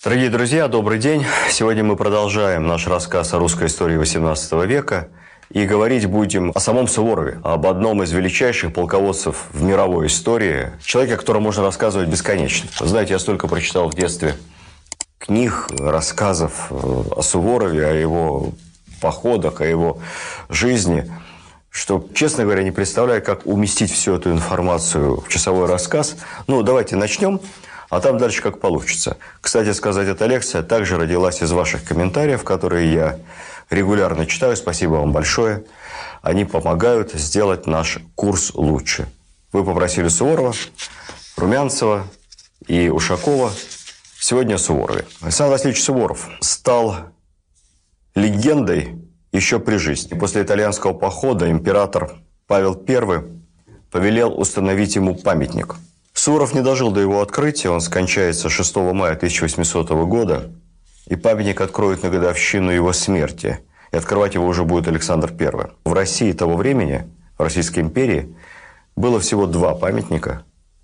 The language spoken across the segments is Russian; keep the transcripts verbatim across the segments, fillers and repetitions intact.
Дорогие друзья, добрый день. Сегодня мы продолжаем наш рассказ о русской истории восемнадцатого века. И говорить будем о самом Суворове, об одном из величайших полководцев в мировой истории. Человеке, о котором можно рассказывать бесконечно. Знаете, я столько прочитал в детстве книг, рассказов о Суворове, о его походах, о его жизни, что, честно говоря, не представляю, как уместить всю эту информацию в часовой рассказ. Ну, давайте начнем. А там дальше как получится. Кстати сказать, эта лекция также родилась из ваших комментариев, которые я регулярно читаю. Спасибо вам большое. Они помогают сделать наш курс лучше. Вы попросили Суворова, Румянцева и Ушакова. Сегодня о Суворове. Александр Васильевич Суворов стал легендой еще при жизни. После итальянского похода император Павел Первый повелел установить ему памятник. Суворов не дожил до его открытия, он скончается шестого мая тысяча восьмисотого года, и памятник откроют на годовщину его смерти, и открывать его уже будет Александр Первый. В России того времени, в Российской империи, было всего два памятника,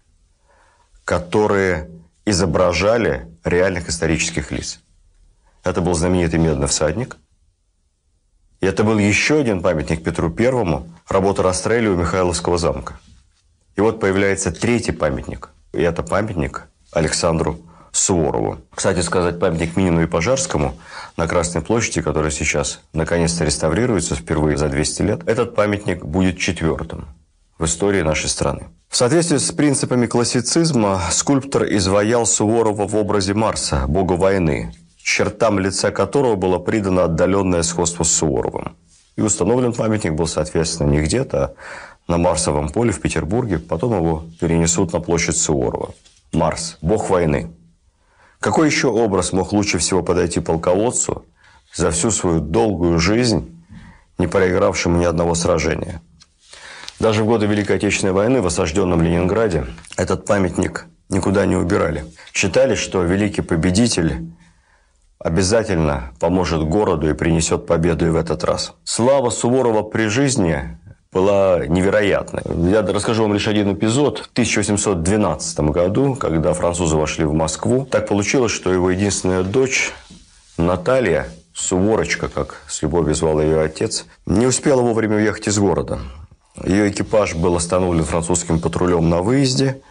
которые изображали реальных исторических лиц. Это был знаменитый Медный всадник, и это был еще один памятник Петру Первому, работа Растрелли у Михайловского замка. И вот появляется третий памятник. И это памятник Александру Суворову. Кстати сказать, памятник Минину и Пожарскому на Красной площади, который сейчас наконец-то реставрируется впервые за двести лет, этот памятник будет четвертым в истории нашей страны. В соответствии с принципами классицизма скульптор изваял Суворова в образе Марса, бога войны, чертам лица которого было придано отдаленное сходство с Суворовым. И установлен памятник был, соответственно, не где-то, а на Марсовом поле в Петербурге, потом его перенесут на площадь Суворова. Марс – бог войны. Какой еще образ мог лучше всего подойти полководцу за всю свою долгую жизнь, не проигравшему ни одного сражения? Даже в годы Великой Отечественной войны в осажденном Ленинграде этот памятник никуда не убирали. Считали, что великий победитель обязательно поможет городу и принесет победу и в этот раз. Слава Суворова при жизни была невероятной. Я расскажу вам лишь один эпизод. В тысяча восемьсот двенадцатом году, когда французы вошли в Москву, так получилось, что его единственная дочь Наталья, Суворочка, как с любовью звал ее отец, не успела вовремя уехать из города. Ее экипаж был остановлен французским патрулем на выезде,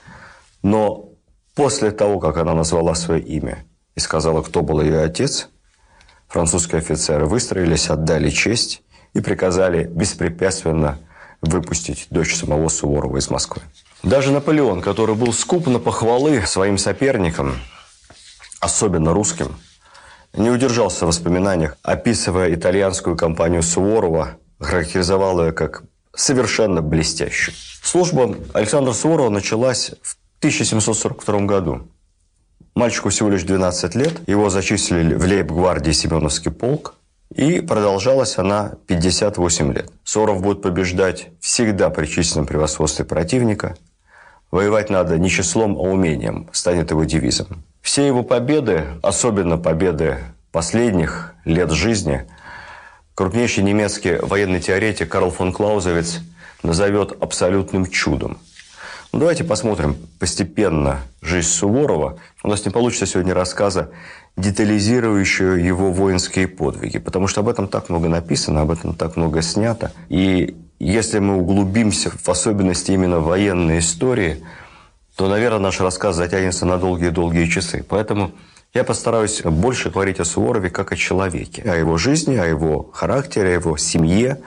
но после того, как она назвала свое имя и сказала, кто был ее отец, французские офицеры выстроились, отдали честь и приказали беспрепятственно выпустить дочь самого Суворова из Москвы. Даже Наполеон, который был скуп на похвалы своим соперникам, особенно русским, не удержался в воспоминаниях, описывая итальянскую кампанию Суворова, характеризовал ее как совершенно блестящую. Служба Александра Суворова началась в тысяча семьсот сорок втором году. Мальчику всего лишь двенадцать лет, его зачислили в лейб-гвардии Семеновский полк, и продолжалась она пятьдесят восемь лет. Суворов будет побеждать всегда при численном превосходстве противника. Воевать надо не числом, а умением, станет его девизом. Все его победы, особенно победы последних лет жизни, крупнейший немецкий военный теоретик Карл фон Клаузевиц назовет абсолютным чудом. Ну, давайте посмотрим постепенно жизнь Суворова. У нас не получится сегодня рассказа, детализирующего его воинские подвиги, потому что об этом так много написано, об этом так много снято. И если мы углубимся в особенности именно военной истории, то, наверное, наш рассказ затянется на долгие-долгие часы. Поэтому я постараюсь больше говорить о Суворове как о человеке, о его жизни, о его характере, о его семье,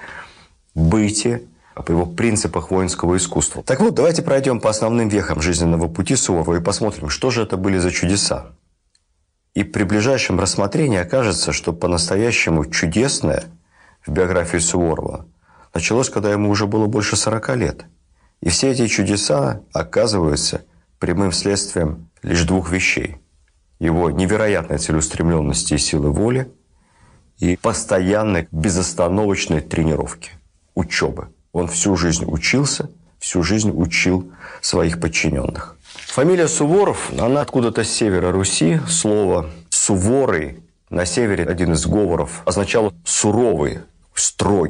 быте, об его принципах воинского искусства. Так вот, давайте пройдем по основным вехам жизненного пути Суворова и посмотрим, что же это были за чудеса. И при ближайшем рассмотрении окажется, что по-настоящему чудесное в биографии Суворова началось, когда ему уже было больше сорока лет. И все эти чудеса оказываются прямым следствием лишь двух вещей. Его невероятной целеустремленности и силы воли и постоянной безостановочной тренировки, учебы. Он всю жизнь учился, всю жизнь учил своих подчиненных. Фамилия Суворов, она откуда-то с севера Руси. Слово «суворый» на севере, один из говоров, означало «суровый», «строгий».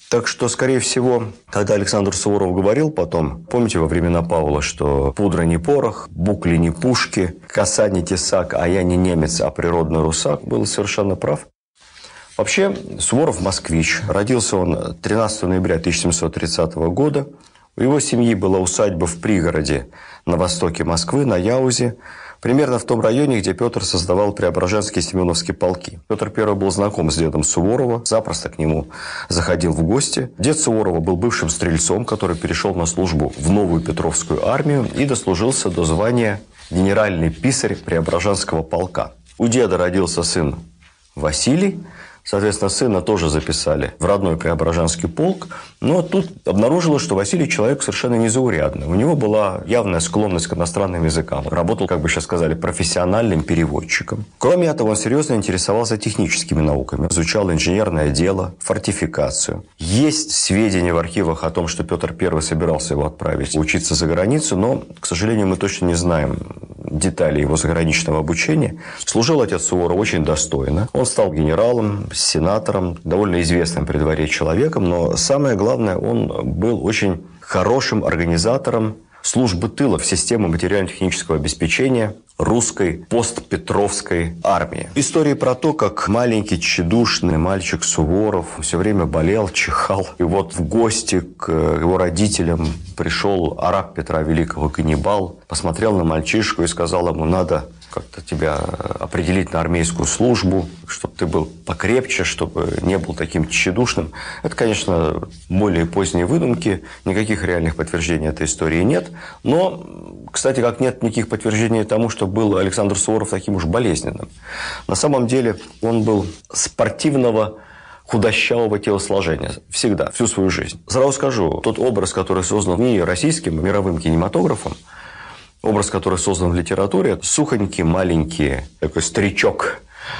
Так что, скорее всего, когда Александр Суворов говорил потом, помните, во времена Павла, что пудра не порох, букли не пушки, коса не тесак, а я не немец, а природный русак, был совершенно прав. Вообще, Суворов москвич. Родился он тринадцатого ноября тысяча семьсот тридцатого года. У его семьи была усадьба в пригороде на востоке Москвы, на Яузе, примерно в том районе, где Петр создавал Преображенские и Семеновские полки. Петр Первый был знаком с дедом Суворова, запросто к нему заходил в гости. Дед Суворова был бывшим стрельцом, который перешел на службу в новую Петровскую армию и дослужился до звания генеральный писарь Преображенского полка. У деда родился сын Василий. Соответственно, сына тоже записали в родной Преображенский полк. Но тут обнаружилось, что Василий человек совершенно незаурядный. У него была явная склонность к иностранным языкам. Работал, как бы сейчас сказали, профессиональным переводчиком. Кроме этого, он серьезно интересовался техническими науками. Изучал инженерное дело, фортификацию. Есть сведения в архивах о том, что Петр Первый собирался его отправить учиться за границу, но, к сожалению, мы точно не знаем деталей его заграничного обучения. Служил отец Суворова очень достойно. Он стал генералом, сенатором, довольно известным при дворе человеком, но самое главное, он был очень хорошим организатором службы тыла в систему материально-технического обеспечения русской постпетровской армии. Истории про то, как маленький тщедушный мальчик Суворов все время болел, чихал. И вот в гости к его родителям пришел араб Петра Великого, каннибал, посмотрел на мальчишку и сказал ему: надо как-то тебя определить на армейскую службу, чтобы ты был покрепче, чтобы не был таким тщедушным. Это, конечно, более поздние выдумки, никаких реальных подтверждений этой истории нет. Но, кстати, как нет никаких подтверждений тому, что был Александр Суворов таким уж болезненным. На самом деле он был спортивного, худощавого телосложения. Всегда, всю свою жизнь. Сразу скажу, тот образ, который создан не российским, а мировым кинематографом, образ, который создан в литературе, сухонький, маленький, такой старичок,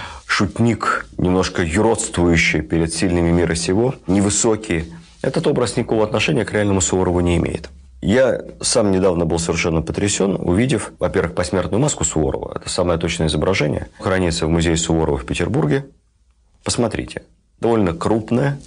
шутник, немножко юродствующий перед сильными мира сего, невысокий. Этот образ никакого отношения к реальному Суворову не имеет. Я сам недавно был совершенно потрясен, увидев, во-первых, посмертную маску Суворова. Это самое точное изображение. Хранится в музее Суворова в Петербурге. Посмотрите. Довольно крупное,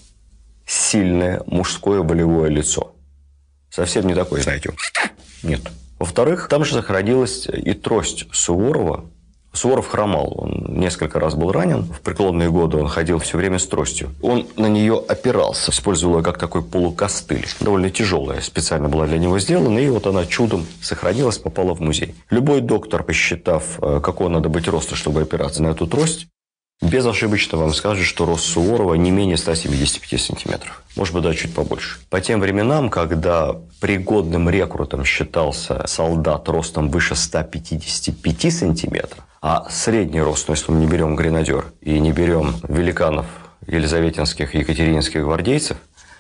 сильное, мужское волевое лицо. Совсем не такое, знаете. Нет. Во-вторых, там же сохранилась и трость Суворова. Суворов хромал, он несколько раз был ранен. В преклонные годы он ходил все время с тростью. Он на нее опирался, используя ее как такой полукостыль. Довольно тяжелая, специально была для него сделана. И вот она чудом сохранилась, попала в музей. Любой доктор, посчитав, какого надо быть роста, чтобы опираться на эту трость, безошибочно вам скажет, что рост Суворова не менее ста семидесяти пяти сантиметров. Может быть, даже чуть побольше. По тем временам, когда пригодным рекрутом считался солдат ростом выше ста пятидесяти пяти сантиметров, а средний рост, ну, если мы не берем гренадер и не берем великанов елизаветинских и екатерининских гвардейцев,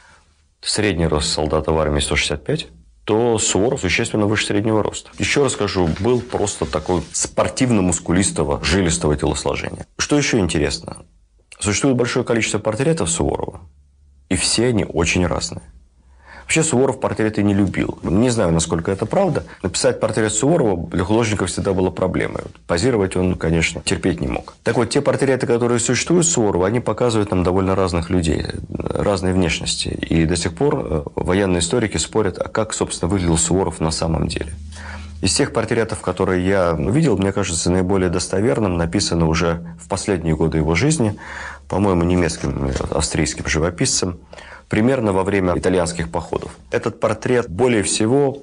средний рост солдата в армии сто шестьдесят пять, то Суворов существенно выше среднего роста. Еще раз скажу, был просто такой спортивно-мускулистого, жилистого телосложения. Что еще интересно? Существует большое количество портретов Суворова, и все они очень разные. Вообще Суворов портреты не любил. Не знаю, насколько это правда. Написать портрет Суворова для художников всегда было проблемой. Позировать он, конечно, терпеть не мог. Так вот, те портреты, которые существуют Суворова, они показывают нам довольно разных людей, разной внешности. И до сих пор военные историки спорят, а как, собственно, выглядел Суворов на самом деле. Из тех портретов, которые я видел, мне кажется, наиболее достоверным написано уже в последние годы его жизни, по-моему, немецким, австрийским живописцем, примерно во время итальянских походов. Этот портрет более всего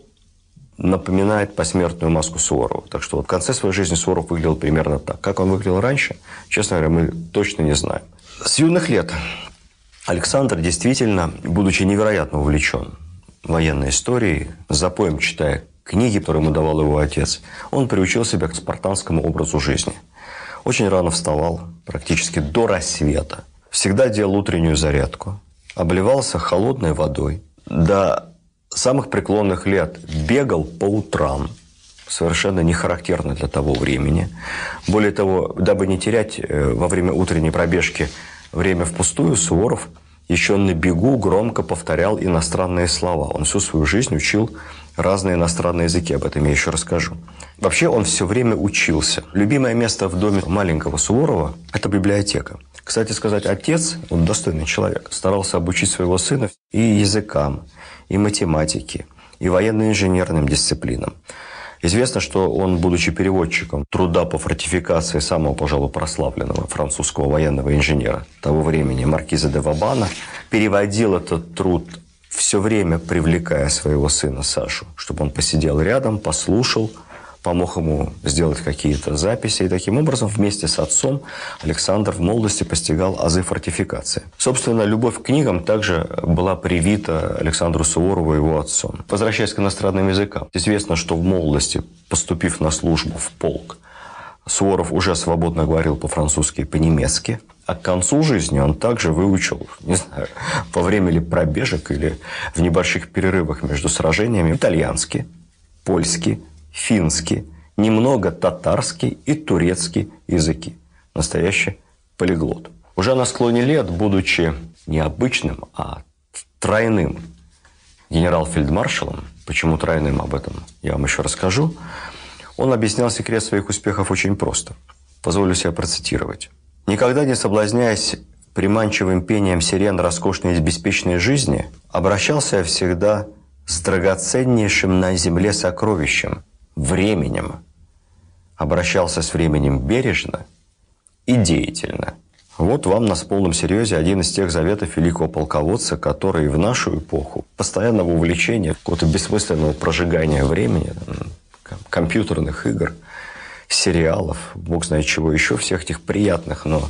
напоминает посмертную маску Суворова. Так что вот в конце своей жизни Суворов выглядел примерно так. Как он выглядел раньше, честно говоря, мы точно не знаем. С юных лет Александр действительно, будучи невероятно увлечен военной историей, запоем читая книги, которые ему давал его отец, он приучил себя к спартанскому образу жизни. Очень рано вставал, практически до рассвета. Всегда делал утреннюю зарядку. Обливался холодной водой. До самых преклонных лет бегал по утрам. Совершенно не характерно для того времени. Более того, дабы не терять во время утренней пробежки время впустую, Суворов еще на бегу громко повторял иностранные слова. Он всю свою жизнь учил разные иностранные языки, об этом я еще расскажу. Вообще он все время учился. Любимое место в доме маленького Суворова – это библиотека. Кстати сказать, отец, он достойный человек, старался обучить своего сына и языкам, и математике, и военно-инженерным дисциплинам. Известно, что он, будучи переводчиком труда по фортификации самого, пожалуй, прославленного французского военного инженера того времени, маркиза де Вабана, переводил этот труд, все время привлекая своего сына Сашу, чтобы он посидел рядом, послушал, помог ему сделать какие-то записи. И таким образом вместе с отцом Александр в молодости постигал азы фортификации. Собственно, любовь к книгам также была привита Александру Суворову его отцом. Возвращаясь к иностранным языкам, известно, что в молодости, поступив на службу в полк, Суворов уже свободно говорил по-французски и по-немецки. А к концу жизни он также выучил, не знаю, во время ли пробежек или в небольших перерывах между сражениями, итальянский, польский, финский, немного татарский и турецкий языки. Настоящий полиглот. Уже на склоне лет, будучи не обычным, а тройным генерал-фельдмаршалом, почему тройным, об этом я вам еще расскажу, он объяснял секрет своих успехов очень просто. Позволю себе процитировать. «Никогда не соблазняясь приманчивым пением сирен роскошной и беспечной жизни, обращался я всегда с драгоценнейшим на земле сокровищем – временем. Обращался с временем бережно и деятельно». Вот вам на полном серьезе один из тех заветов великого полководца, который в нашу эпоху постоянного увлечения, какого-то бессмысленного прожигания времени, компьютерных игр, сериалов, бог знает чего еще, всех этих приятных, но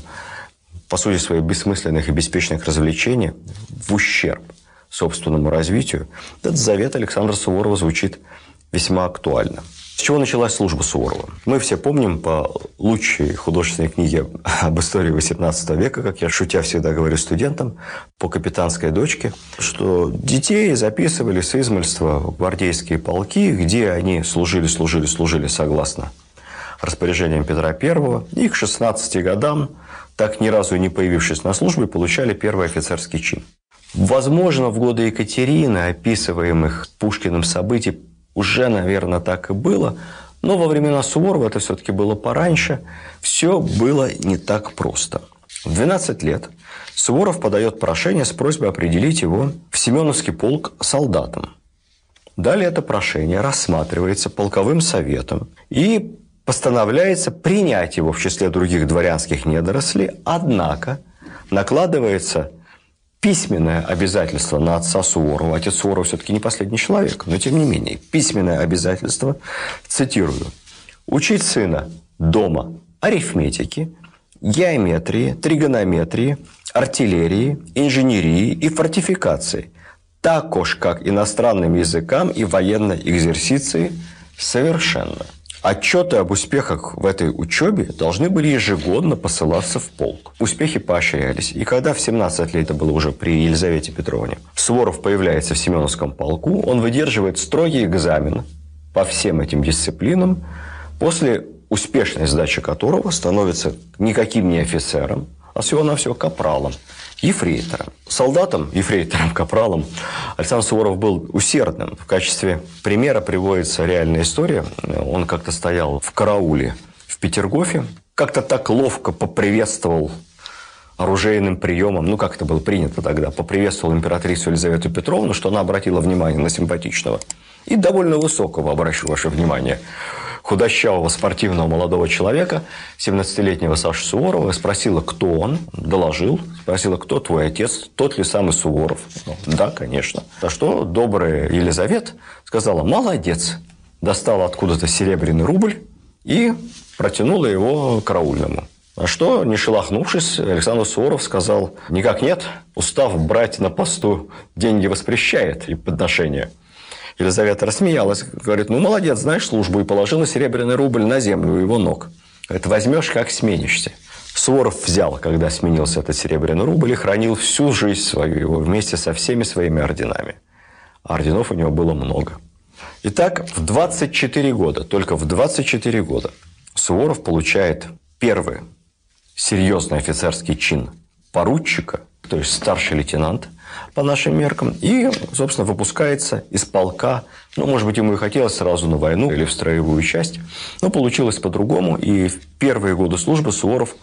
по сути своих бессмысленных и беспечных развлечений в ущерб собственному развитию, этот завет Александра Суворова звучит весьма актуально. С чего началась служба Суворова? Мы все помним по лучшей художественной книге об истории восемнадцатого века, как я шутя всегда говорю студентам, по «Капитанской дочке», что детей записывали с измальства в гвардейские полки, где они служили, служили, служили согласно распоряжениям Петра Первого, и к шестнадцати годам, так ни разу не появившись на службе, получали первый офицерский чин. Возможно, в годы Екатерины, описываемых Пушкиным событий, уже, наверное, так и было, но во времена Суворова, это все-таки было пораньше, все было не так просто. В двенадцать лет Суворов подает прошение с просьбой определить его в Семеновский полк солдатом. Далее это прошение рассматривается полковым советом и постановляется принять его в числе других дворянских недорослей, однако накладывается письменное обязательство на отца Суворова. Отец Суворов все-таки не последний человек, но тем не менее. Письменное обязательство, цитирую, «учить сына дома арифметики, геометрии, тригонометрии, артиллерии, инженерии и фортификации, також как иностранным языкам и военной экзерсиции совершенно». Отчеты об успехах в этой учебе должны были ежегодно посылаться в полк. Успехи поощрялись. И когда в семнадцать лет, это было уже при Елизавете Петровне, Суворов появляется в Семеновском полку, он выдерживает строгий экзамен по всем этим дисциплинам, после успешной сдачи которого становится никаким не офицером, а всего-навсего капралом, ефрейтором. Солдатом, ефрейтором, капралом Александр Суворов был усердным. В качестве примера приводится реальная история. Он как-то стоял в карауле в Петергофе, как-то так ловко поприветствовал оружейным приемом, ну, как это было принято тогда, поприветствовал императрицу Елизавету Петровну, что она обратила внимание на симпатичного и довольно высокого, обращу ваше внимание, худощавого спортивного молодого человека, семнадцатилетнего Сашу Суворова, спросила, кто он, доложил, спросила, кто твой отец, тот ли самый Суворов. Ну, да, конечно. За что добрая Елизавета сказала, молодец, достала откуда-то серебряный рубль и протянула его караульному. А что, не шелохнувшись, Александр Суворов сказал, никак нет, устав брать на посту деньги воспрещает и подношение. Елизавета рассмеялась, говорит, ну, молодец, знаешь службу, и положила серебряный рубль на землю у его ног. Говорит, возьмешь, как сменишься. Суворов взял, когда сменился этот серебряный рубль, и хранил всю жизнь свою его вместе со всеми своими орденами. А орденов у него было много. Итак, в двадцать четыре года, только в двадцать четыре года Суворов получает первый серьезный офицерский чин поручика, то есть старший лейтенант, по нашим меркам, и, собственно, выпускается из полка. Ну, может быть, ему и хотелось сразу на войну или в строевую часть, но получилось по-другому, и в первые годы службы Суворов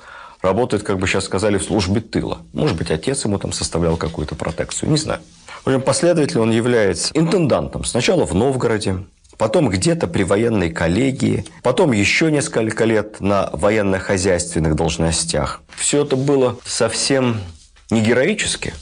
работает, как бы сейчас сказали, в службе тыла. Может быть, отец ему там составлял какую-то протекцию, не знаю. В общем, последовательно он является интендантом. Сначала в Новгороде, потом где-то при военной коллегии, потом еще несколько лет на военно-хозяйственных должностях. Все это было совсем не героически,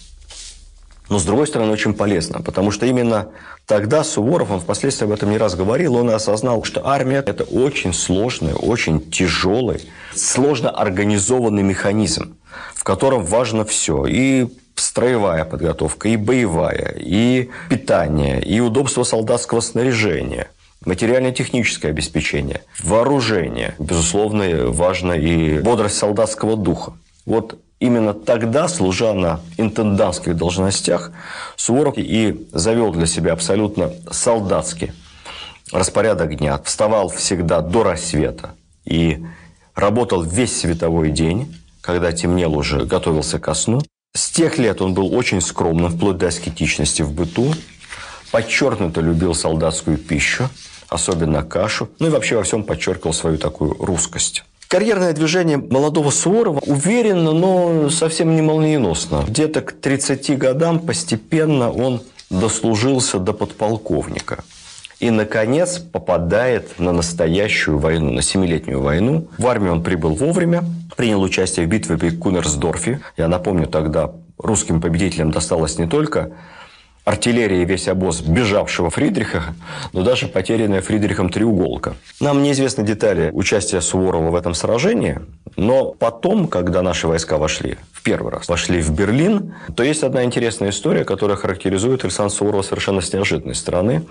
но, с другой стороны, очень полезно, потому что именно тогда Суворов, он впоследствии об этом не раз говорил, он осознал, что армия – это очень сложный, очень тяжелый, сложно организованный механизм, в котором важно все. И строевая подготовка, и боевая, и питание, и удобство солдатского снаряжения, материально-техническое обеспечение, вооружение. Безусловно, важно и бодрость солдатского духа. Вот именно тогда, служа на интендантских должностях, Суворов и завел для себя абсолютно солдатский распорядок дня. Вставал всегда до рассвета и работал весь световой день, когда темнело уже, готовился ко сну. С тех лет он был очень скромным, вплоть до аскетичности в быту. Подчеркнуто любил солдатскую пищу, особенно кашу. Ну и вообще во всем подчеркивал свою такую русскость. Карьерное движение молодого Суворова уверенно, но совсем не молниеносно. Где-то к тридцати годам постепенно он дослужился до подполковника. И, наконец, попадает на настоящую войну, на семилетнюю войну. В армию он прибыл вовремя, принял участие в битве при Кунерсдорфе. Я напомню, тогда русским победителям досталось не только артиллерия и весь обоз бежавшего Фридриха, но даже потерянная Фридрихом треуголка. Нам неизвестны детали участия Суворова в этом сражении, но потом, когда наши войска вошли, в первый раз вошли в Берлин, то есть одна интересная история, которая характеризует Александра Суворова совершенно с неожиданной стороны.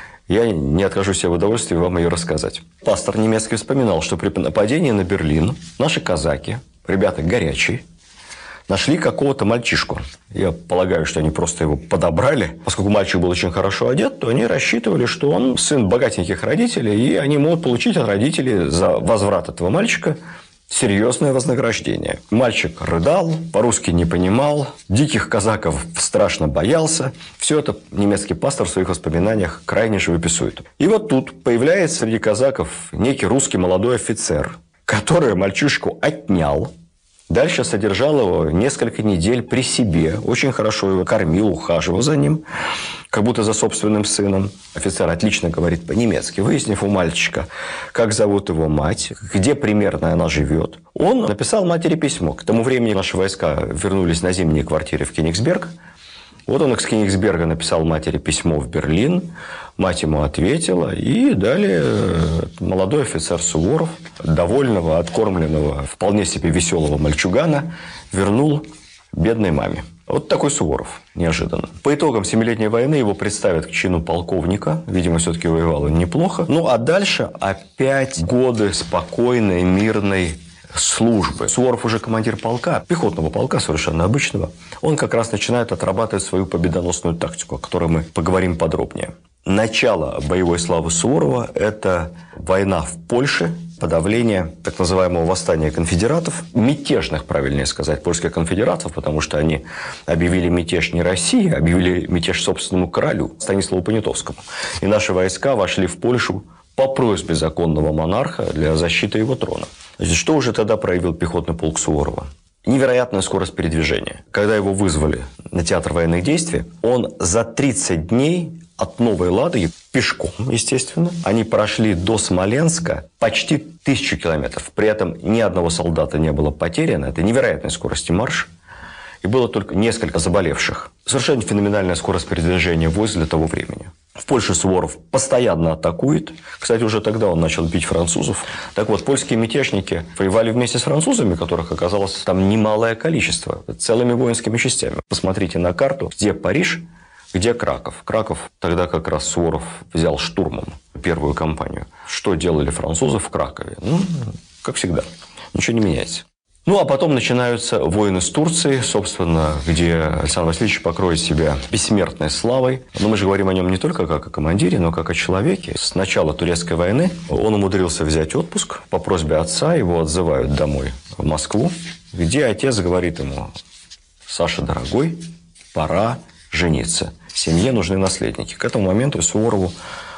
Я не откажу себе в удовольствии вам ее рассказать. Пастор немецкий вспоминал, что при нападении на Берлин наши казаки, ребята горячие, нашли какого-то мальчишку. Я полагаю, что они просто его подобрали. Поскольку мальчик был очень хорошо одет, то они рассчитывали, что он сын богатеньких родителей, и они могут получить от родителей за возврат этого мальчика серьезное вознаграждение. Мальчик рыдал, по-русски не понимал, диких казаков страшно боялся. Все это немецкий пастор в своих воспоминаниях крайне живописует. И вот тут появляется среди казаков некий русский молодой офицер, который мальчишку отнял. Дальше содержал его несколько недель при себе. Очень хорошо его кормил, ухаживал за ним, как будто за собственным сыном. Офицер отлично говорит по-немецки. Выяснив у мальчика, как зовут его мать, где примерно она живет, он написал матери письмо. К тому времени наши войска вернулись на зимние квартиры в Кенигсберг. Вот он из Кенигсберга написал матери письмо в Берлин. Мать ему ответила. И далее молодой офицер Суворов, довольного, откормленного, вполне себе веселого мальчугана, вернул бедной маме. Вот такой Суворов, неожиданно. По итогам Семилетней войны его представят к чину полковника. Видимо, все-таки воевал он неплохо. Ну, а дальше опять годы спокойной, мирной службы. Суворов уже командир полка, пехотного полка, совершенно обычного. Он как раз начинает отрабатывать свою победоносную тактику, о которой мы поговорим подробнее. Начало боевой славы Суворова – это война в Польше, подавление так называемого восстания конфедератов, мятежных, правильнее сказать, польских конфедератов, потому что они объявили мятеж не России, объявили мятеж собственному королю Станиславу Понятовскому. И наши войска вошли в Польшу по просьбе законного монарха для защиты его трона. Значит, что уже тогда проявил пехотный полк Суворова? Невероятная скорость передвижения. Когда его вызвали на театр военных действий, он за тридцать дней от Новой Ладоги, пешком, естественно, они прошли до Смоленска почти тысячу километров. При этом ни одного солдата не было потеряно. Это невероятной скорости марш. И было только несколько заболевших. Совершенно феноменальная скорость передвижения войск для того времени. В Польше Суворов постоянно атакует. Кстати, уже тогда он начал бить французов. Так вот, польские мятежники воевали вместе с французами, которых оказалось там немалое количество, целыми воинскими частями. Посмотрите на карту, где Париж, где Краков. Краков тогда как раз Суворов взял штурмом первую кампанию. Что делали французы в Кракове? Ну, как всегда, ничего не меняется. Ну, а потом начинаются войны с Турцией, собственно, где Александр Васильевич покроет себя бессмертной славой. Но мы же говорим о нем не только как о командире, но как о человеке. С начала Турецкой войны он умудрился взять отпуск. По просьбе отца его отзывают домой в Москву, где отец говорит ему: «Саша, дорогой, пора жениться. Семье нужны наследники». К этому моменту Суворову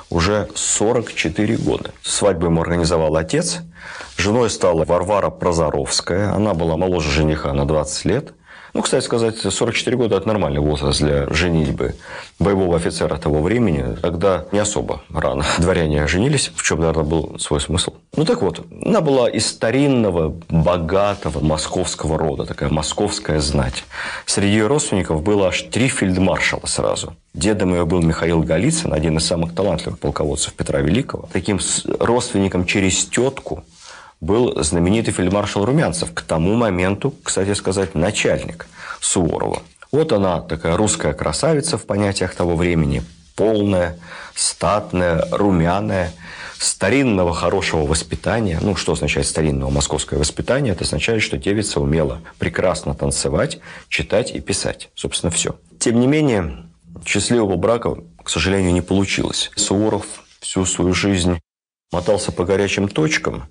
уже сорок четыре года. Свадьбу ему организовал отец. Женой стала Варвара Прозоровская. Она была моложе жениха на двадцать лет. Ну, кстати сказать, сорок четыре года – это нормальный возраст для женитьбы боевого офицера того времени. Тогда не особо рано дворяне женились, в чем, наверное, был свой смысл. Ну, так вот, она была из старинного, богатого московского рода, такая московская знать. Среди ее родственников было аж три фельдмаршала сразу. Дедом ее был Михаил Голицын, один из самых талантливых полководцев Петра Великого. Таким родственником через тетку был знаменитый фельдмаршал Румянцев, к тому моменту, кстати сказать, начальник Суворова. Вот она, такая русская красавица в понятиях того времени, полная, статная, румяная, старинного хорошего воспитания. Ну, что означает старинного московское воспитание? Это означает, что девица умела прекрасно танцевать, читать и писать. Собственно, все. Тем не менее, счастливого брака, к сожалению, не получилось. Суворов всю свою жизнь мотался по горячим точкам.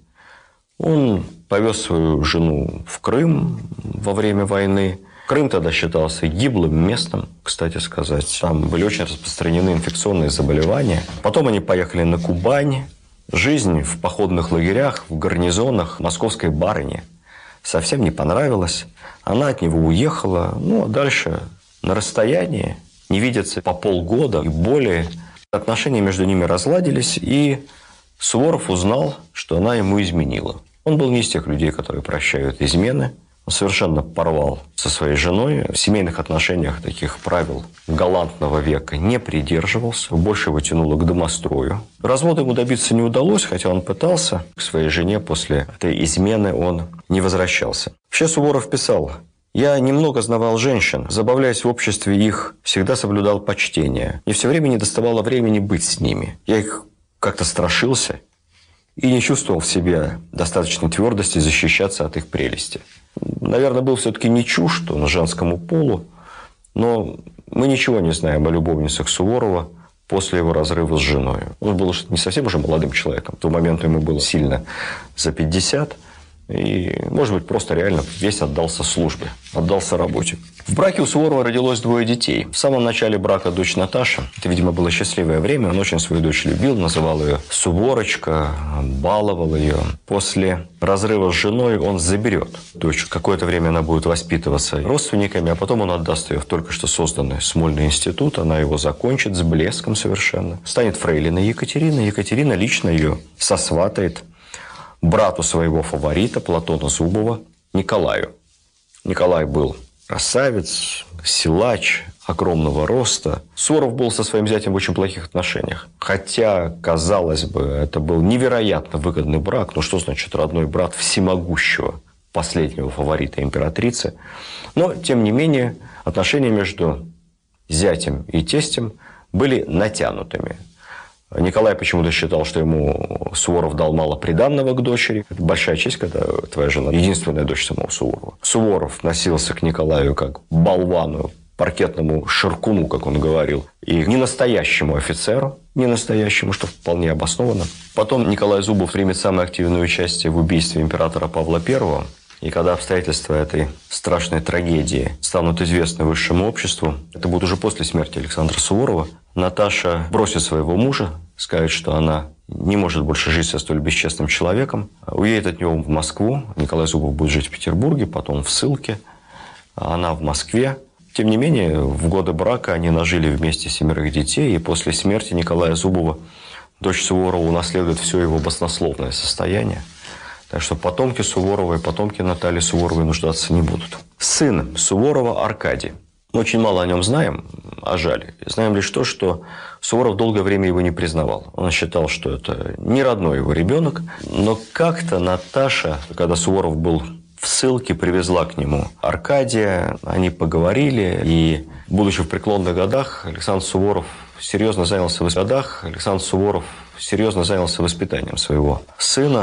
Он повез свою жену в Крым во время войны. Крым тогда считался гиблым местом, кстати сказать. Там были очень распространены инфекционные заболевания. Потом они поехали на Кубань. Жизнь в походных лагерях, в гарнизонах московской барыне совсем не понравилась. Она от него уехала. Ну, а дальше на расстоянии, не видятся по полгода и более. Отношения между ними разладились, и Суворов узнал, что она ему изменила. Он был не из тех людей, которые прощают измены. Он совершенно порвал со своей женой. В семейных отношениях таких правил галантного века не придерживался. Больше его тянуло к домострою. Развода ему добиться не удалось, хотя он пытался. К своей жене после этой измены он не возвращался. Вообще Суворов писал: «Я немного знавал женщин, забавляясь в обществе их, всегда соблюдал почтение. Мне все время не доставало времени быть с ними. Я их как-то страшился и не чувствовал в себе достаточной твердости защищаться от их прелести». Наверное, был все-таки не чужд он женскому полу, но мы ничего не знаем о любовницах Суворова после его разрыва с женой. Он был не совсем уже молодым человеком. В тот момент ему было сильно за пятьдесят. И, может быть, просто реально весь отдался службе, отдался работе. В браке у Суворова родилось двое детей. В самом начале брака дочь Наташа. Это, видимо, было счастливое время. Он очень свою дочь любил, называл ее Суворочка, баловал ее. После разрыва с женой он заберет дочь. Какое-то время она будет воспитываться родственниками, а потом он отдаст ее в только что созданный Смольный институт. Она его закончит с блеском совершенно. Станет фрейлиной Екатерины. Екатерина лично ее сосватает брату своего фаворита Платона Зубова Николаю. Николай был красавец, силач, огромного роста. Суворов был со своим зятем в очень плохих отношениях. Хотя, казалось бы, это был невероятно выгодный брак. Ну, что значит родной брат всемогущего последнего фаворита императрицы? Но, тем не менее, отношения между зятем и тестем были натянутыми. Николай почему-то считал, что ему Суворов дал мало приданного к дочери. Это большая честь, когда твоя жена единственная дочь самого Суворова. Суворов носился к Николаю как болвану, паркетному ширкуну, как он говорил, и не настоящему офицеру, не настоящему, что вполне обоснованно. Потом Николай Зубов примет самое активное участие в убийстве императора Павла Первого. И когда обстоятельства этой страшной трагедии станут известны высшему обществу, это будет уже после смерти Александра Суворова, Наташа бросит своего мужа, скажет, что она не может больше жить со столь бесчестным человеком, уедет от него в Москву. Николай Зубов будет жить в Петербурге, потом в ссылке, а она в Москве. Тем не менее, в годы брака они нажили вместе семерых детей, и после смерти Николая Зубова дочь Суворова унаследует все его баснословное состояние. Так что потомки Суворова и потомки Натальи Суворовой нуждаться не будут. Сын Суворова Аркадий. Мы очень мало о нем знаем, а жаль. Знаем лишь то, что Суворов долгое время его не признавал. Он считал, что это не родной его ребенок. Но как-то Наташа, когда Суворов был в ссылке, привезла к нему Аркадия. Они поговорили. И, будучи в преклонных годах, Александр Суворов серьезно занялся в годах. Александр Суворов серьезно занялся воспитанием своего сына.